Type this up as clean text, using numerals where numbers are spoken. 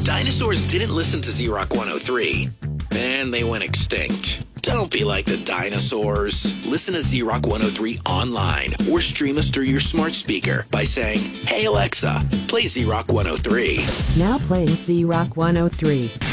Dinosaurs didn't listen to Z-Rock 103, and they went extinct. Don't be like the dinosaurs. Listen to Z-Rock 103 online or stream us through your smart speaker by saying, "Hey Alexa, play Z-Rock 103." Now playing Z-Rock 103.